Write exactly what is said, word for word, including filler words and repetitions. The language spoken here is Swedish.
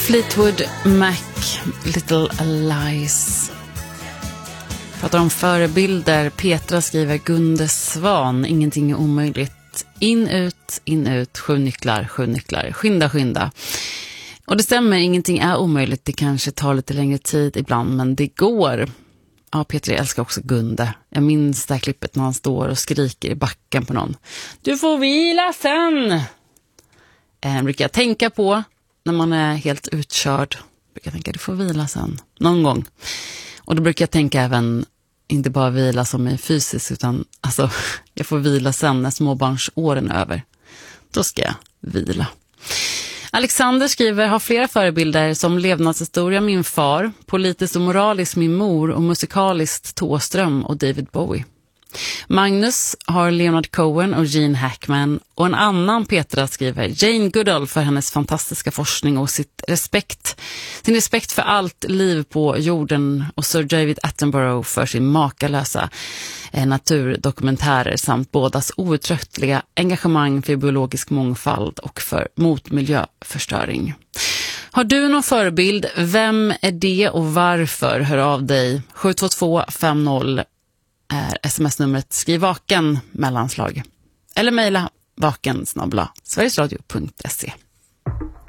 Fleetwood Mac, Little Lies. Pratar om förebilder. Petra skriver Gunde Svan, ingenting är omöjligt. In, ut, in, ut, sju nycklar, sju nycklar. Skynda, skynda. Och det stämmer, ingenting är omöjligt. Det kanske tar lite längre tid ibland, men det går. Ja, Petra älskar också Gunde. Jag minns det här klippet när han står och skriker i backen på någon. Du får vila sen! Eh, brukar jag tänka på när man är helt utkörd. Brukar jag tänka, du får vila sen. Någon gång. Och då brukar jag tänka även, inte bara vila som är fysiskt, utan alltså, jag får vila sen när småbarnsåren är över. Då ska jag vila. Alexander skriver, har flera förebilder som levnadshistoria min far, politiskt och moraliskt min mor och musikaliskt Thåström och David Bowie. Magnus har Leonard Cohen och Gene Hackman, och en annan Petra skriver Jane Goodall för hennes fantastiska forskning och sitt respekt, sin respekt för allt liv på jorden, och Sir David Attenborough för sin makalösa eh, naturdokumentärer samt bådas outtröttliga engagemang för biologisk mångfald och för mot miljöförstöring. Har du någon förebild? Vem är det och varför? Hör av dig. sju två två fem noll är sms-numret. Skriv vaken mellanslag. Eller mejla vaken snabel-a sverigesradio punkt se.